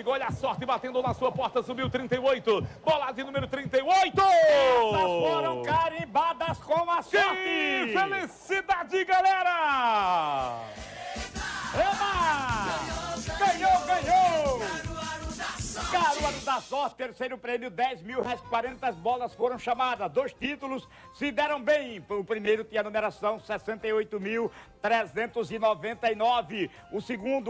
amigo, olha a sorte batendo na sua porta, subiu 38. Bola de número 38. Essas foram carimbadas com a sorte. Que felicidade, galera! Eba! Ganhou! Caruaru da Sorte, terceiro prêmio, 10 mil reais, 40 bolas foram chamadas, 2 títulos se deram bem. O primeiro tinha a numeração 68.399, o segundo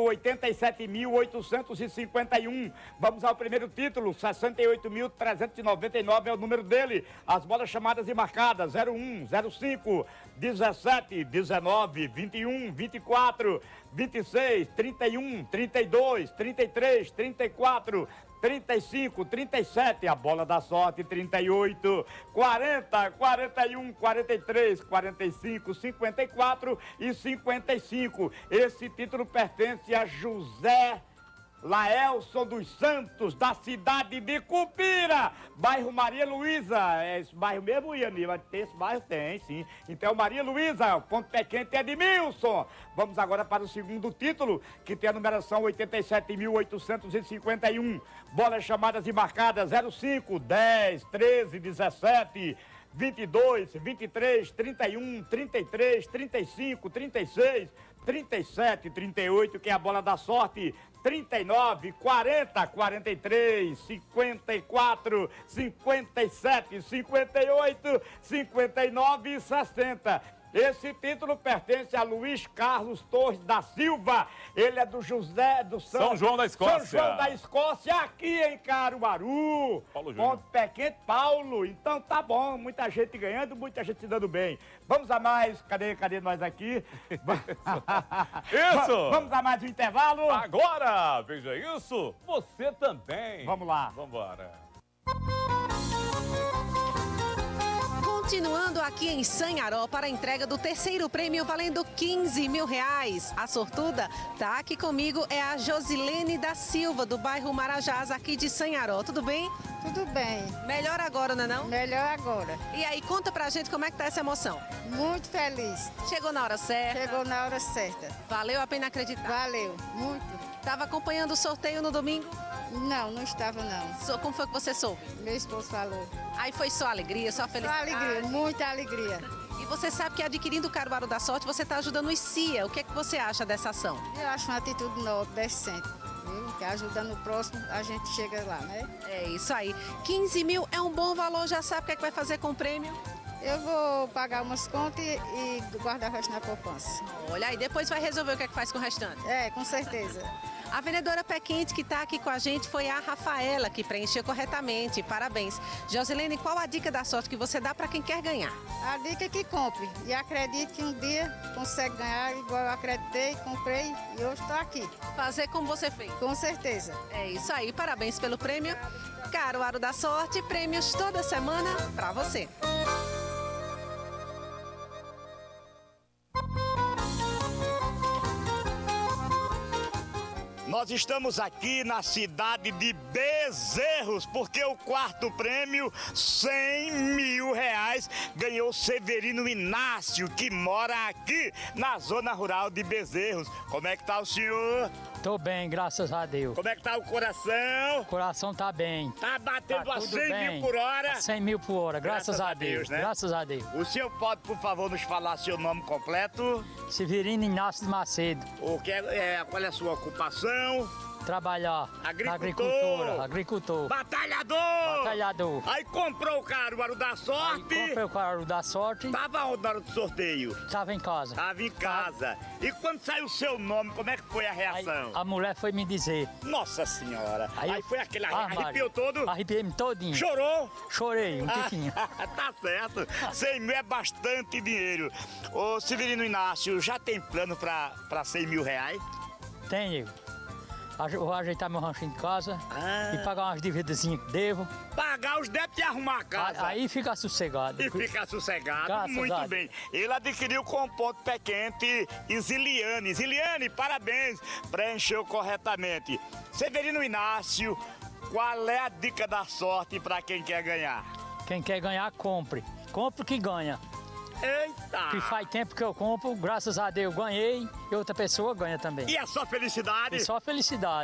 87.851. Vamos ao primeiro título, 68.399 é o número dele. As bolas chamadas e marcadas, 01, 05, 17, 19, 21, 24, 26, 31, 32, 33, 34, 35, 37, a bola da sorte, 38, 40, 41, 43, 45, 54 e 55. Esse título pertence a José Laelson dos Santos, da cidade de Cupira, bairro Maria Luísa. É esse bairro mesmo, Iani? Vai ter esse bairro? Tem, sim. Então, Maria Luísa, o ponto pé quente é de Milson. Vamos agora para o segundo título, que tem a numeração 87.851. Bolas chamadas e marcadas 05, 10, 13, 17... 22, 23, 31, 33, 35, 36, 37, 38, que é a bola da sorte, 39, 40, 43, 54, 57, 58, 59 e 60. Esse título pertence a Luiz Carlos Torres da Silva. Ele é do São João da Escócia. São João da Escócia, aqui em Caruaru. Paulo Júnior. Ponto pé quente, Paulo. Então tá bom, muita gente ganhando, muita gente se dando bem. Vamos a mais, cadê nós aqui? Isso! Vamos a mais um intervalo? Agora, veja isso, você também. Vamos lá. Vamos embora. Continuando aqui em Sanharó para a entrega do terceiro prêmio valendo 15 mil reais. A sortuda tá aqui comigo, é a Josilene da Silva, do bairro Marajás, aqui de Sanharó. Tudo bem? Tudo bem, Melhor agora, não é não? melhor agora. E aí, conta pra gente como é que tá essa emoção. Muito feliz. Chegou na hora certa? Chegou na hora certa. Valeu a pena acreditar. Valeu, muito. Tava acompanhando o sorteio no domingo? Não, não estava não. Como foi que você soube? Meu esposo falou. Aí foi só alegria, só Só felicidade? alegria, muita alegria. E você sabe que adquirindo o Caruaru da Sorte, você está ajudando os CIA. O que é que você acha dessa ação? Eu acho uma atitude nobre, decente. Viu? Que ajudando o próximo, a gente chega lá, né? É isso aí. 15 mil é um bom valor, já sabe o que é que vai fazer com o prêmio? Eu vou pagar umas contas e guardar o resto na poupança. Olha aí, depois vai resolver o que é que faz com o restante. É, com certeza. A vendedora pé quente que está aqui com a gente foi a Rafaela, que preencheu corretamente. Parabéns. Josilene, qual a dica da sorte que você dá para quem quer ganhar? A dica é que compre. E acredite que um dia consegue ganhar igual eu acreditei, comprei e hoje estou aqui. Fazer como você fez. Com certeza. É isso aí, parabéns pelo prêmio. Caruaru da Sorte, prêmios toda semana para você. Nós estamos aqui na cidade de Bezerros, porque o quarto prêmio, 100 mil reais, ganhou Severino Inácio, que mora aqui na zona rural de Bezerros. Como é que tá o senhor? Tô bem, graças a Deus. Como é que tá o coração? O coração tá bem. Tá batendo Tá a tudo 100 bem. mil por hora? 100 mil por hora, graças a Deus. né? Graças a Deus. O senhor pode, por favor, nos falar seu nome completo? Severino Inácio de Macedo. O que qual é a sua ocupação? Trabalhar na Agricultor. agricultor. Batalhador! Batalhador. Aí comprou o Caruaru da Sorte. Comprei o Caruaru da Sorte, Tava onde na hora do sorteio? tava em casa. Tava em casa. E quando saiu o seu nome, como é que foi a Aí, reação? a mulher foi me dizer. Nossa senhora. Aí foi aquele Maria, arrepiou todo? Arrepiei-me todinho. Chorou? Chorei um tiquinho. Tá certo. 100 mil é bastante dinheiro. Ô Severino Inácio, já tem plano pra 100 mil reais? Tenho. Vou ajeitar meu ranchinho de casa Ah. e pagar umas dívidazinhas que devo. Pagar os débitos e arrumar a casa. Aí fica sossegado. E fica sossegado. Graças Muito a bem. Ele adquiriu com ponto pé quente e Ziliane. Ziliane, parabéns. Preencheu corretamente. Severino Inácio, qual é a dica da sorte para quem quer ganhar? Quem quer ganhar, compre. Compre que ganha. Eita! Que faz tempo que eu compro, graças a Deus ganhei e outra pessoa ganha também. E a sua felicidade? E só felicidade.